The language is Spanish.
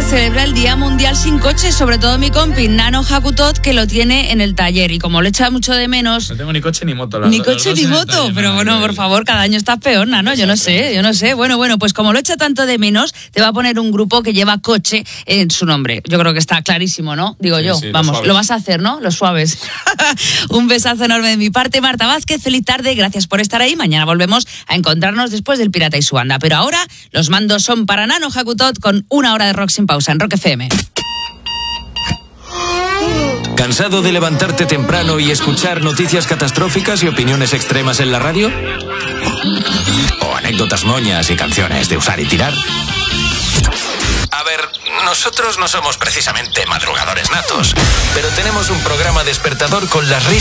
celebra el Día Mundial sin coche, sobre todo mi compi Nano Hakutot, que lo tiene en el taller. Y como lo echa mucho de menos... No tengo ni coche ni moto. Ni coche ni moto, pero bueno, por favor, cada año estás peor, Nano, yo no sé. Bueno, pues como lo echa tanto de menos, te va a poner un grupo que lleva coche en su nombre. Yo creo que está clarísimo, ¿no? Digo sí, yo, sí, vamos, lo vas a hacer, ¿no? Los suaves. Un besazo enorme de mi parte, Marta Vázquez, feliz tarde, gracias por estar ahí. Mañana volvemos a encontrarnos después del Pirata y su banda. Pero ahora los mandos son para Nano Hakutot con una hora de rock sin pausa en Rock FM. ¿Cansado de levantarte temprano y escuchar noticias catastróficas y opiniones extremas en la radio? ¿O anécdotas moñas y canciones de usar y tirar? A ver, nosotros no somos precisamente madrugadores natos, pero tenemos un programa despertador con las risas